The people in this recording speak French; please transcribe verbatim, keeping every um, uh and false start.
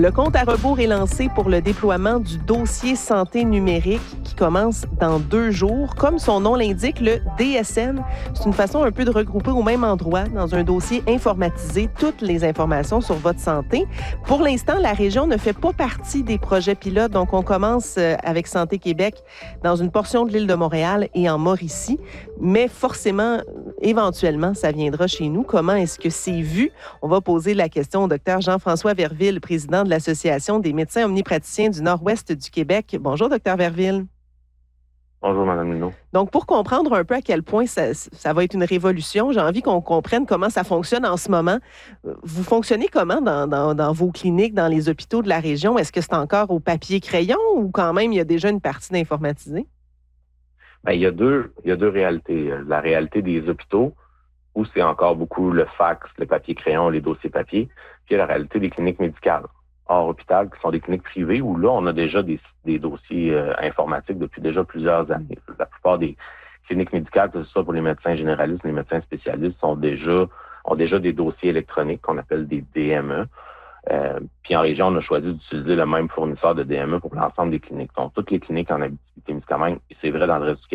Le compte à rebours est lancé pour le déploiement du dossier santé numérique qui commence dans deux jours. Comme son nom l'indique, le D S N, c'est une façon un peu de regrouper au même endroit, dans un dossier informatisé, toutes les informations sur votre santé. Pour l'instant, la région ne fait pas partie des projets pilotes, donc on commence avec Santé Québec dans une portion de l'île de Montréal et en Mauricie, mais forcément, éventuellement, ça viendra chez nous. Comment est-ce que c'est vu? On va poser la question au docteur Jean-François Verville, président de l'Association des médecins omnipraticiens du Nord-Ouest du Québec. Bonjour, docteur Verville. Bonjour, Mme Lino. Donc, pour comprendre un peu à quel point ça, ça va être une révolution, j'ai envie qu'on comprenne comment ça fonctionne en ce moment. Vous fonctionnez comment dans, dans, dans vos cliniques, dans les hôpitaux de la région? Est-ce que c'est encore au papier-crayon ou quand même il y a déjà une partie d'informatisé? Bien, il y a deux, il y a deux réalités. La réalité des hôpitaux, où c'est encore beaucoup le fax, le papier-crayon, les dossiers papier, puis la réalité des cliniques médicales hors hôpital, qui sont des cliniques privées, où là, on a déjà des, des dossiers euh, informatiques depuis déjà plusieurs années. La plupart des cliniques médicales, que ce soit pour les médecins généralistes, les médecins spécialistes, sont déjà, ont déjà des dossiers électroniques qu'on appelle des D M E. Euh, puis en région, on a choisi d'utiliser le même fournisseur de D M E pour l'ensemble des cliniques. Donc, toutes les cliniques en Abitibi-Témiscamingue, et c'est vrai dans le reste du Québec,